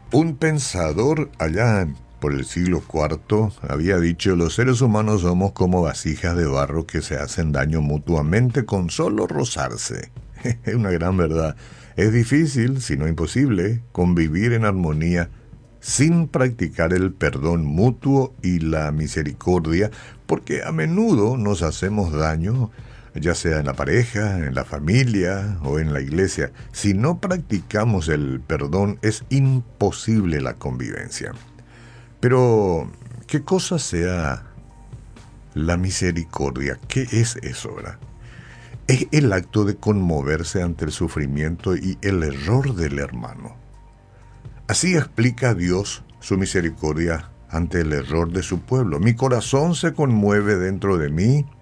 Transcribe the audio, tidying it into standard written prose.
Un pensador allá por el siglo IV había dicho: los seres humanos somos como vasijas de barro que se hacen daño mutuamente con solo rozarse. Es una gran verdad. Es difícil, si no imposible, convivir en armonía sin practicar el perdón mutuo y la misericordia, porque a menudo nos hacemos daño, ya sea en la pareja, en la familia o en la iglesia. Si no practicamos el perdón, es imposible la convivencia. Pero, ¿qué cosa sea la misericordia? ¿Qué es eso, verdad? Es el acto de conmoverse ante el sufrimiento y el error del hermano. Así explica Dios su misericordia ante el error de su pueblo. Mi corazón se conmueve dentro de mí